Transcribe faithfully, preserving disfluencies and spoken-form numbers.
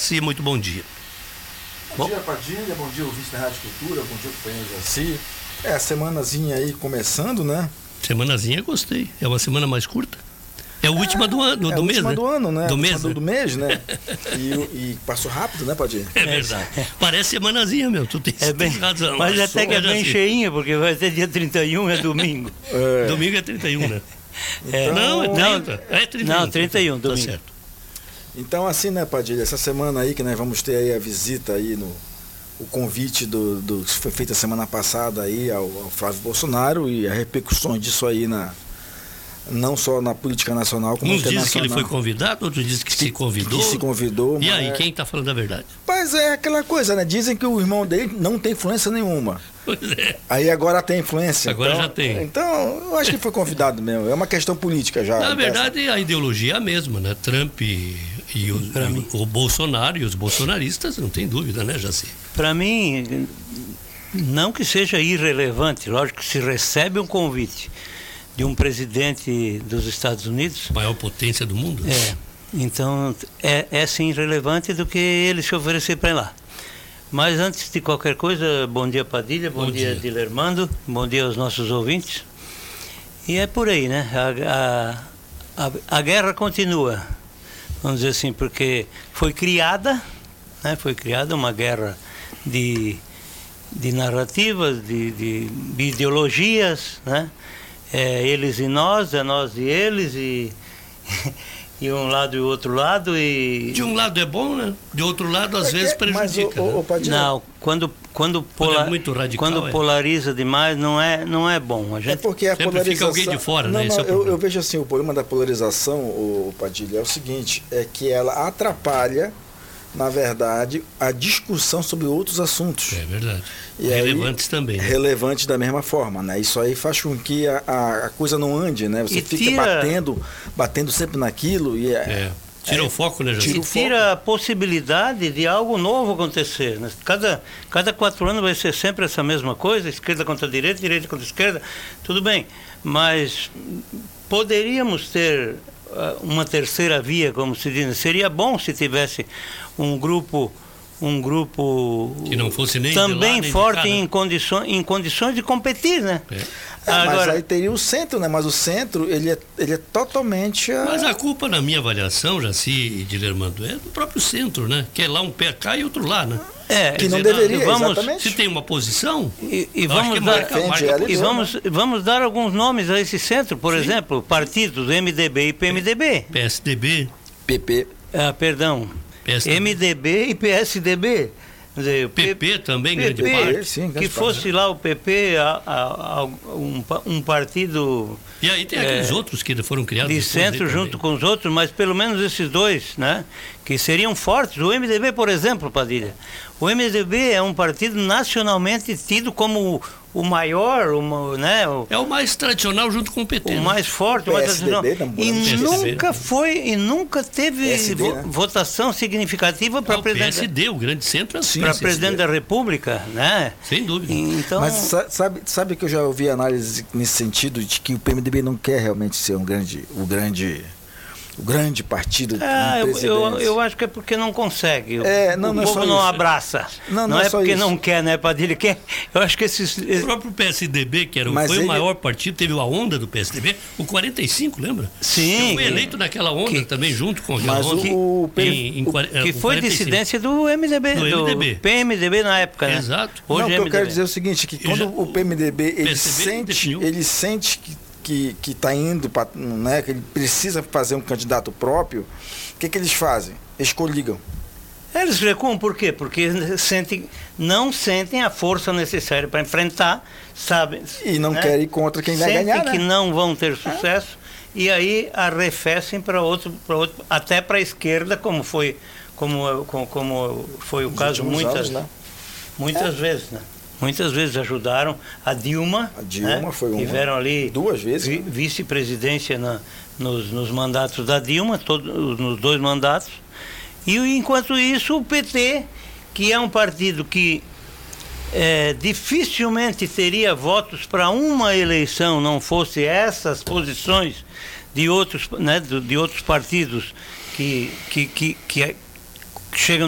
Jaci, muito bom dia. Bom, bom dia, Padilha, bom dia, ouvinte da Rádio Cultura, bom dia, companheiro Jaci. É, a semanazinha aí começando, né? Semanazinha, gostei. É uma semana mais curta. É a última é, do ano, é do a mês, última né? do ano, né? Do mês, do, né? do mês, né? E, e passou rápido, né, Padilha? É verdade. Parece semanazinha, meu. Tu tem, é bem, tem razão. Mas Passou, até que é bem assim. cheinha, porque vai ser dia trinta e um, é domingo. É. Domingo é trinta e um, né? É, não, é trinta. Não, é trinta e um. Não, trinta e um, tá domingo. certo. Então, assim, né, Padilha, essa semana aí que nós vamos ter aí a visita aí no... o convite do, do que foi feito a semana passada aí ao, ao Flávio Bolsonaro e as repercussões disso aí na... não só na política nacional, como Uns internacional. dizem que ele foi convidado, outros dizem que, que se convidou. Que se convidou. E mas... aí, quem está falando a verdade? Mas é aquela coisa, né? Dizem que o irmão dele não tem influência nenhuma. Pois é. Aí agora tem influência. Agora então, já tem. Então, eu acho que foi convidado mesmo. É uma questão política já. Na verdade, a ideologia é a mesma, né? Trump e, e, o, e o Bolsonaro e os bolsonaristas, não tem dúvida, né, Jaci? Para mim, não que seja irrelevante, lógico que se recebe um convite de um presidente dos Estados Unidos... Maior potência do mundo? É, então é, é sim relevante do que ele se oferecer para ir lá. Mas antes de qualquer coisa, bom dia Padilha, bom, bom dia, dia Dilermando, bom dia aos nossos ouvintes. E é por aí, né? A, a, a, a guerra continua, vamos dizer assim, porque foi criada, né? Foi criada uma guerra de, de narrativas, de, de, de ideologias, né? É eles e nós, é nós e eles, e, e um lado e o outro lado. E... De um lado é bom, né? De outro lado, às é vezes, prejudica. Mas, o, o, o não, quando, quando, pola... quando, é muito radical, quando é. polariza demais, não é, não é bom. A gente... É porque a Sempre polarização... fica alguém de fora, não, né? Não, é eu, eu vejo assim, o problema da polarização, o, o Padilha, é o seguinte, é que ela atrapalha, na verdade, a discussão sobre outros assuntos. É verdade. E relevantes aí, também. Né? Relevantes da mesma forma, né? Isso aí faz com que a, a, a coisa não ande, né? Você e fica tira... batendo, batendo sempre naquilo e... É, é. Tira é, o foco, né, Tira, tira a possibilidade de algo novo acontecer. Né? Cada, cada quatro anos vai ser sempre essa mesma coisa, esquerda contra direita, direita contra esquerda, tudo bem. Mas poderíamos ter uh, uma terceira via, como se diz. Seria bom se tivesse um grupo... um grupo que não fosse nem também lá, nem forte em condições, em condições de competir, né? É. É, Agora, mas aí teria o centro, né? Mas o centro, ele é, ele é totalmente... A... Mas a culpa, na minha avaliação, Jaci e Dilermando, é do próprio centro, né? Que é lá um pé cá e outro lá, né? É, que não dizer, deveria, vamos, exatamente. Se tem uma posição, e, e vamos, dar, marca, marca e vamos, vamos dar alguns nomes a esse centro, por Sim. exemplo, partidos M D B e P M D B. P S D B. P P. Ah, perdão. P S D B. M D B e P S D B. Quer dizer, o P P também, P P, grande parte. Sim, que fosse parte. Lá o P P, a, a, a, um, um partido... E aí tem aqueles é, outros que foram criados... De centro junto com os outros, mas pelo menos esses dois, né? Que seriam fortes. O M D B, por exemplo, Padilha. O M D B é um partido nacionalmente tido como o maior, o, né? O, é o mais tradicional junto com o P T. O né? mais forte, o mais tradicional. E nunca foi, e nunca teve P S D, vo, né? votação significativa para é, presidente. P S D, o grande centro, assim. Para presidente da República, né? Sem dúvida. Então, mas sabe, sabe que eu já ouvi análise nesse sentido de que o P M D B não quer realmente ser um grande, o grande o grande partido ah, eu, eu, eu acho que é porque não consegue. É, não, o não povo é não isso. abraça. Não, não, não é, é porque isso. não quer, né, Padilha? Quer, eu acho que esses... O próprio P S D B, que era, foi ele... o maior partido, teve a onda do P S D B, o quarenta e cinco, lembra? Sim. Eu fui eleito naquela onda que, também, junto com aquela mas onda. O, o, em, em, o, em, que foi dissidência do M D B. Do, do M D B. P M D B na época, né? Exato. Hoje não, o que é eu quero dizer é o seguinte, que quando já, o P M D B, ele sente, ele sente que que que está indo para, né, que ele precisa fazer um candidato próprio, o que que eles fazem? Eles coligam. Eles recuam por quê? Porque sentem, não sentem a força necessária para enfrentar, sabem? E não né? querem ir contra quem vai sentem ganhar, né? que não vão ter sucesso é. E aí arrefecem para outro, para outro, até para a esquerda, como foi, como, como, como foi o Nos caso muitas, anos, né? muitas é. vezes, né? Muitas vezes ajudaram a Dilma. A Dilma né? foi uma. Tiveram ali duas vezes. Vi, vice-presidência na, nos, nos mandatos da Dilma, todo, nos dois mandatos. E enquanto isso, o P T, que é um partido que é, dificilmente teria votos para uma eleição, não fosse essas posições de outros, né, de outros partidos que, que, que, que chegam